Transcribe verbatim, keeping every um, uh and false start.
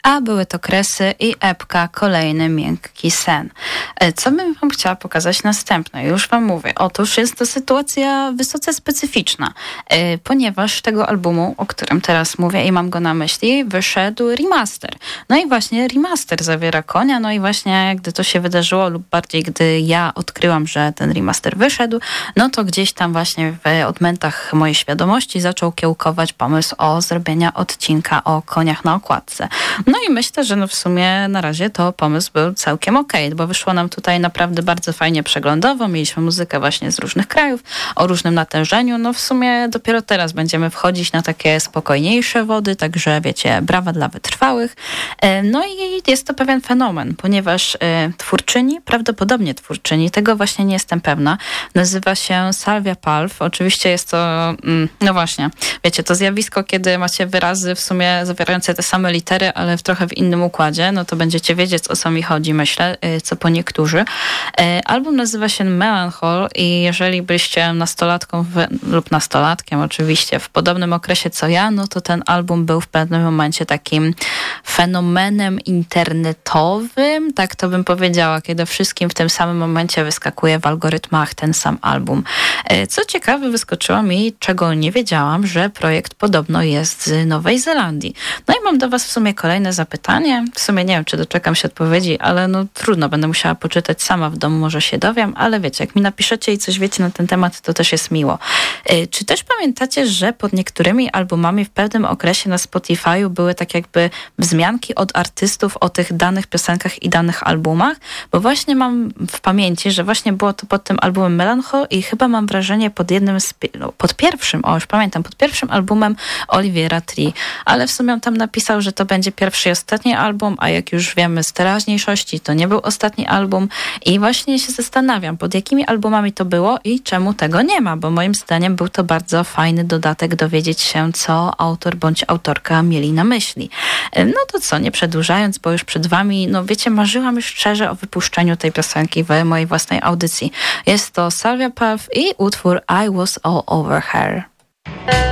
A były to Kresy i epka Kolejny miękki sen. Co bym wam chciała pokazać następne? Już wam mówię. Otóż jest to sytuacja wysoce specyficzna, ponieważ tego albumu, o którym teraz mówię i mam go na myśli, wyszedł remaster. No i właśnie remaster zawiera konia, no i właśnie gdy to się wydarzyło lub bardziej gdy ja odkryłam, że ten remaster wyszedł, no to gdzieś tam właśnie w odmętach mojej świadomości zaczął kiełkować pomysł o zrobienia odcinka o koniach na okładce. No i myślę, że no w sumie na razie to pomysł był całkiem okej, okay, bo wyszło nam tutaj naprawdę bardzo fajnie przeglądowo. Mieliśmy muzykę właśnie z różnych krajów, o różnym natężeniu. No w sumie dopiero teraz będziemy wchodzić na takie spokojniejsze wody, także wiecie, brawa dla wytrwałych. No i jest to pewien fenomen, ponieważ twórczyni, prawdopodobnie twórczyni, tego właśnie nie jestem pewna, nazywa się Salvia Palf. Oczywiście jest to, no właśnie, wiecie, to zjawisko, kiedy macie wyrazy w sumie zawierające te same litery, ale w trochę w innym układzie, no to będziecie wiedzieć, o co mi chodzi, myślę, co po niektórzy. Album nazywa się Melanchol i jeżeli byliście nastolatką w, lub nastolatkiem oczywiście w podobnym okresie co ja, no to ten album był w pewnym momencie takim fenomenem internetowym, tak to bym powiedziała, kiedy wszystkim w tym samym momencie wyskakuje w algorytmach ten sam album. Co ciekawe, wyskoczyło mi, czego nie wiedziałam, że projekt podobno jest z Nowej Zelandii. No i mam do was w sumie kolejne zapytanie. W sumie nie wiem, czy doczekam się odpowiedzi, ale no trudno, będę musiała poczytać sama w domu, może się dowiem, ale wiecie, jak mi napiszecie i coś wiecie na ten temat, to też jest miło. Czy też pamiętacie, że pod niektórymi albumami w pewnym okresie na Spotify'u były tak jakby wzmianki od artystów o tych danych piosenkach i danych albumach? Bo właśnie mam w pamięci, że właśnie było to pod tym albumem Melanchol i chyba mam wrażenie pod jednym z, no, pod pierwszym, o już pamiętam, pod pierwszym albumem Oliviera Tree, ale w sumie on tam napisał, że to będzie pierwszy i ostatni album, a jak już wiemy z teraźniejszości, to nie był ostatni album i właśnie się zastanawiam, pod jakimi albumami to było i czemu tego nie ma, bo moim zdaniem był to bardzo fajny dodatek dowiedzieć się, co autor bądź autorka mieli na myśli. No to co, nie przedłużając, bo już przed wami, no wiecie, marzyłam już szczerze o wypuszczeniu tej piosenki w mojej własnej audycji. Jest to Salvia Palf i utwór I Was All Over Her.